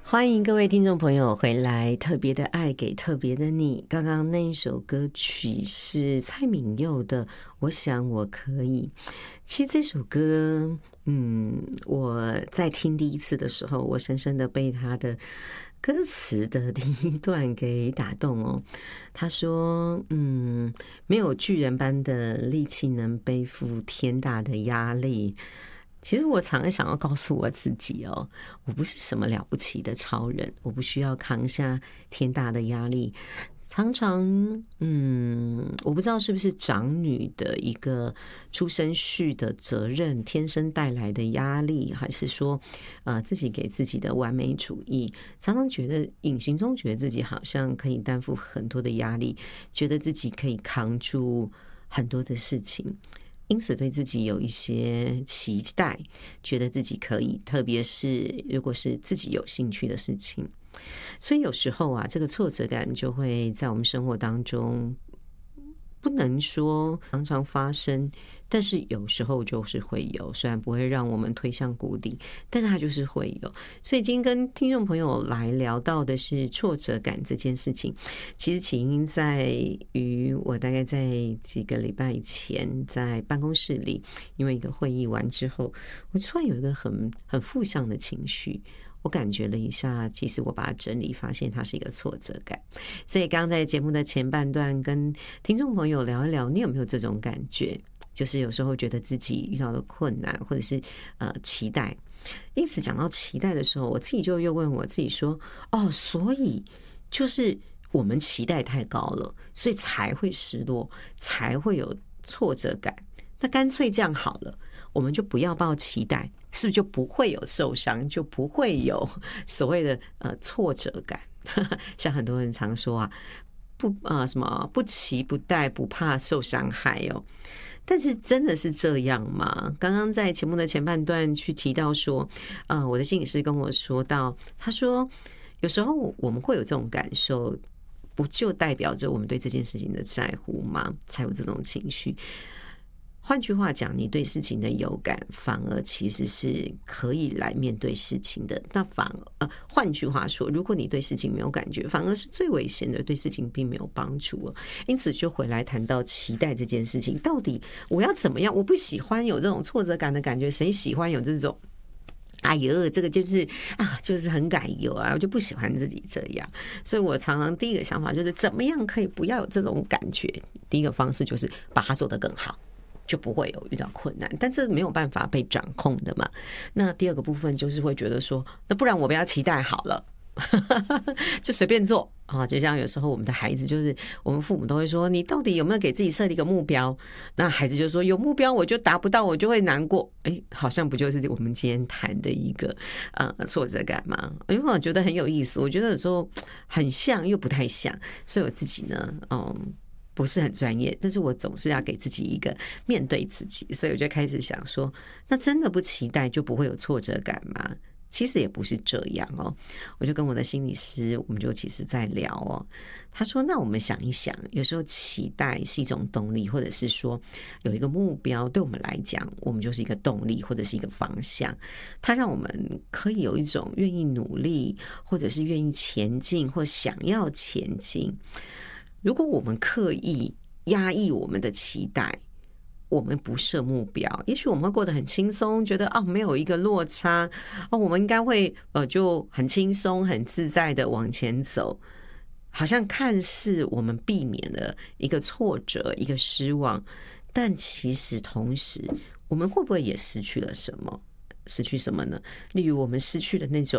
欢迎各位听众朋友回来，特别的爱给特别的你。刚刚那一首歌曲是蔡旻佑的《我想我可以》。其实这首歌，我在听第一次的时候，我深深的被他的歌词的第一段给打动哦。他说，没有巨人般的力气能背负天大的压力。其实我常常想要告诉我自己哦，我不是什么了不起的超人，我不需要扛下天大的压力。常常，我不知道是不是长女的一个出生序的责任，天生带来的压力，还是说，自己给自己的完美主义，常常觉得隐形中觉得自己好像可以担负很多的压力，觉得自己可以扛住很多的事情。因此对自己有一些期待，觉得自己可以，特别是如果是自己有兴趣的事情。所以有时候啊，这个挫折感就会在我们生活当中，不能说常常发生，但是有时候就是会有，虽然不会让我们推向谷底，但是它就是会有。所以今天跟听众朋友来聊到的是挫折感这件事情，其实起因在于我大概在几个礼拜前在办公室里，因为一个会议完之后，我突然有一个很负向的情绪。我感觉了一下，其实我把它整理，发现它是一个挫折感。所以刚刚在节目的前半段跟听众朋友聊一聊，你有没有这种感觉？就是有时候觉得自己遇到的困难，或者是期待。因此讲到期待的时候，我自己就又问我自己说：哦，所以就是我们期待太高了，所以才会失落，才会有挫折感。那干脆这样好了，我们就不要抱期待，是不是就不会有受伤，就不会有所谓的挫折感？像很多人常说啊，什么不期不待，不怕受伤害哦。但是真的是这样吗？刚刚在节目的前半段去提到说，我的心理师跟我说到，他说有时候我们会有这种感受，不就代表着我们对这件事情的在乎吗？才有这种情绪。换句话讲，你对事情的有感，反而其实是可以来面对事情的。那换句话说，如果你对事情没有感觉，反而是最危险的，对事情并没有帮助。因此，就回来谈到期待这件事情，到底我要怎么样？我不喜欢有这种挫折感的感觉，谁喜欢有这种？哎呦，这个就是很改油啊，我就不喜欢自己这样。所以我常常第一个想法就是，怎么样可以不要有这种感觉？第一个方式就是把它做得更好。就不会有遇到困难，但这没有办法被掌控的嘛。那第二个部分就是会觉得说，那不然我不要期待好了，就随便做啊。就像有时候我们的孩子，就是我们父母都会说，你到底有没有给自己设立一个目标？那孩子就说有目标我就达不到，我就会难过。好像不就是我们今天谈的一个挫折感吗？因为我觉得很有意思，我觉得有时候很像又不太像，所以我自己呢，不是很专业，但是我总是要给自己一个面对自己，所以我就开始想说，那真的不期待就不会有挫折感吗？其实也不是这样哦。我就跟我的心理师，我们就其实在聊哦。他说，那我们想一想，有时候期待是一种动力，或者是说有一个目标，对我们来讲，我们就是一个动力或者是一个方向，它让我们可以有一种愿意努力，或者是愿意前进，或想要前进。如果我们刻意压抑我们的期待，我们不设目标，也许我们会过得很轻松，觉得没有一个落差，我们应该会就很轻松很自在的往前走，好像看似我们避免了一个挫折一个失望，但其实同时我们会不会也失去了什么？失去什么呢？例如我们失去了那种